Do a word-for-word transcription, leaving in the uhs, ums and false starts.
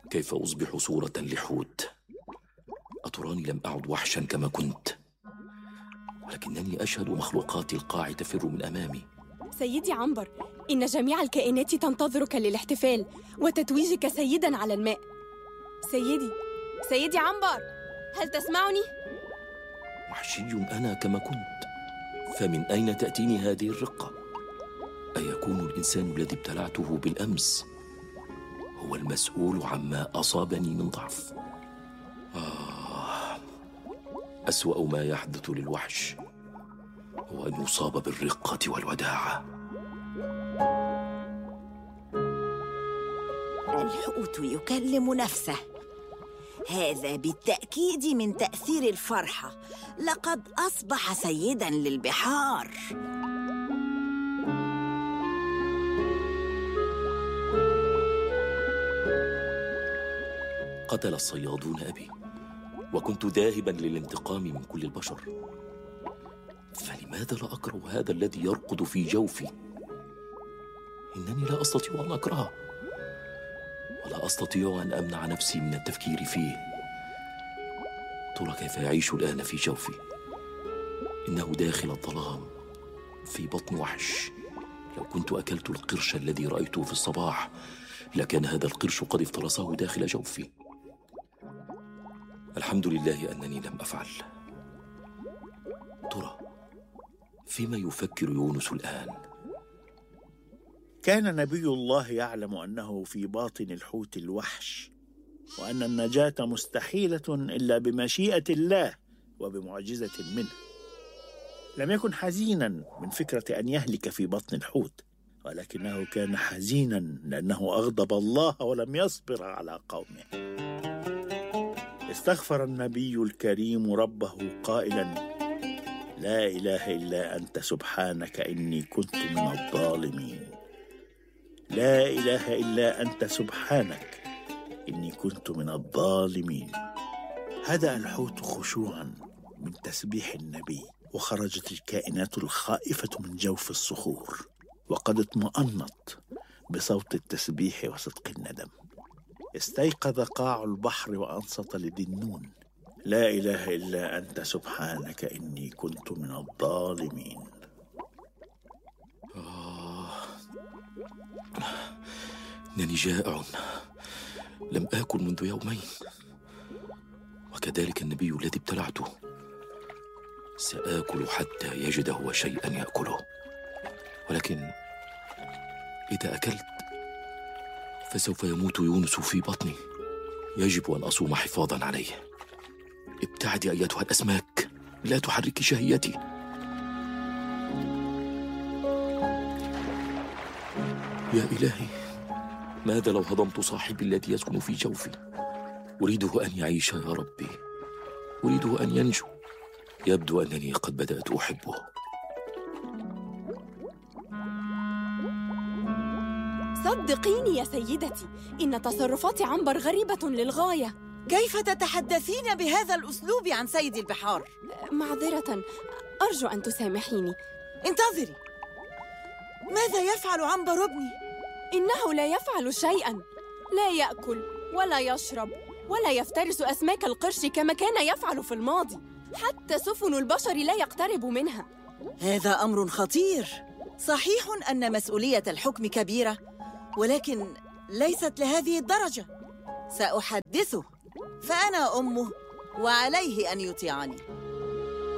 كيف أصبح صورة لحوت؟ أتراني لم أعد وحشا كما كنت، ولكنني أشهد مخلوقات القاع تفر من أمامي. سيدي عنبر، إن جميع الكائنات تنتظرك للاحتفال وتتويجك سيداً على الماء. سيدي سيدي عنبر، هل تسمعني؟ وحشي أنا كما كنت، فمن أين تأتيني هذه الرقة؟ أيكون الإنسان الذي ابتلعته بالأمس هو المسؤول عما أصابني من ضعف؟ آه، أسوأ ما يحدث للوحش هو أن يصاب بالرقة والوداعة. الحوت يكلم نفسه، هذا بالتأكيد من تأثير الفرحة، لقد أصبح سيداً للبحار. قتل الصيادون أبي، وكنت ذاهباً للانتقام من كل البشر، فلماذا لا أكره هذا الذي يرقد في جوفي؟ إنني لا أستطيع أن أكرهه، ولا أستطيع أن أمنع نفسي من التفكير فيه. ترى كيف يعيش الآن في جوفي؟ إنه داخل الظلام في بطن وحش. لو كنت أكلت القرش الذي رأيته في الصباح لكان هذا القرش قد افترسه داخل جوفي. الحمد لله أنني لم أفعل. ترى فيما يفكر يونس الآن؟ كان نبي الله يعلم أنه في باطن الحوت الوحش، وأن النجاة مستحيلة إلا بمشيئة الله وبمعجزة منه. لم يكن حزينا من فكرة أن يهلك في بطن الحوت، ولكنه كان حزينا لأنه أغضب الله ولم يصبر على قومه. استغفر النبي الكريم ربه قائلا: لا إله إلا أنت سبحانك إني كنت من الظالمين. لا إله إلا أنت سبحانك إني كنت من الظالمين. هدأ الحوت خشوعا من تسبيح النبي، وخرجت الكائنات الخائفة من جوف الصخور، وقد اطمأنت بصوت التسبيح وصدق الندم. استيقظ قاع البحر وأنصت لذنون: لا إله إلا أنت سبحانك إني كنت من الظالمين. آه، إنني جائع، لم آكل منذ يومين، وكذلك النبي الذي ابتلعته. سآكل حتى يجد هو شيئا يأكله، ولكن إذا أكلت فسوف يموت يونس في بطني. يجب أن أصوم حفاظا عليه. ابتعدي أيتها الأسماك، لا تحركي شهيتي. يا إلهي، ماذا لو هضمت صاحبي الذي يسكن في جوفي؟ أريده أن يعيش يا ربي، أريده أن ينجو. يبدو أنني قد بدأت أحبه. صدقيني يا سيدتي، إن تصرفات عنبر غريبة للغاية. كيف تتحدثين بهذا الأسلوب عن سيد البحار؟ معذرة، أرجو أن تسامحيني. انتظري، ماذا يفعل عنبر ابني؟ إنه لا يفعل شيئاً، لا يأكل ولا يشرب ولا يفترس أسماك القرش كما كان يفعل في الماضي. حتى سفن البشر لا يقترب منها. هذا أمر خطير. صحيح أن مسؤولية الحكم كبيرة، ولكن ليست لهذه الدرجة. سأحدثه، فأنا أمه وعليه أن يطيعني.